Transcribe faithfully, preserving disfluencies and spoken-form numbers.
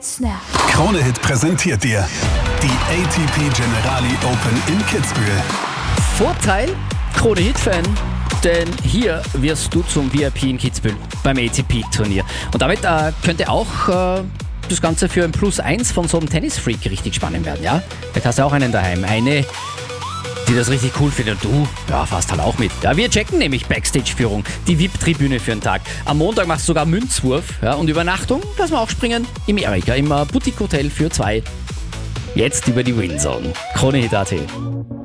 Snap. Krone Hit präsentiert dir die A T P Generali Open in Kitzbühel. Vorteil, Krone Hit-Fan, denn hier wirst du zum V I P in Kitzbühel beim A T P-Turnier. Und damit äh, könnte auch äh, das Ganze für ein Plus eins von so einem Tennisfreak richtig spannend werden, ja? Vielleicht hast du auch einen daheim, eine, die das richtig cool findet. Du, ja, fast halt auch mit. Ja, wir checken nämlich Backstage-Führung, die V I P-Tribüne für einen Tag. Am Montag machst du sogar Münzwurf, ja, und Übernachtung, lassen wir auch springen, im Erika, im äh, Boutique-Hotel für zwei. Jetzt über die Winzone. Krone Hit Punkt A T.